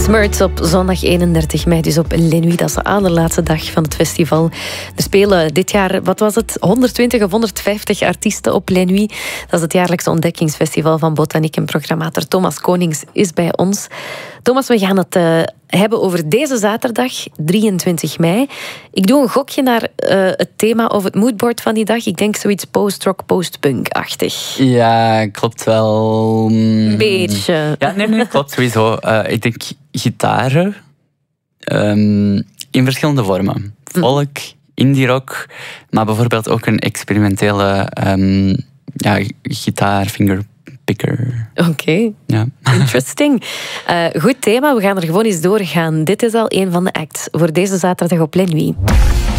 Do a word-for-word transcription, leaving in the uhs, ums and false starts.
Smurts op zondag eenendertig mei, dus op Les Nuits. Dat is de allerlaatste dag van het festival. Er spelen dit jaar, wat was het, honderdtwintig of honderdvijftig artiesten op Les Nuits. Dat is het jaarlijkse ontdekkingsfestival van botaniek en programmator Thomas Konings is bij ons. Thomas, we gaan het uh, hebben over deze zaterdag, drieëntwintig mei. Ik doe een gokje naar uh, het thema of het moodboard van die dag. Ik denk zoiets post-rock, post-punk-achtig. Ja, klopt wel. Een beetje. Ja, nee, nee, klopt sowieso. Uh, ik denk gitaren um, in verschillende vormen. Folk, indie rock, maar bijvoorbeeld ook een experimentele um, ja, gitaar, fingerpicker. Oké, okay. Ja. Interesting. Uh, goed thema, we gaan er gewoon eens doorgaan. Dit is al een van de acts voor deze zaterdag op Les Nuits.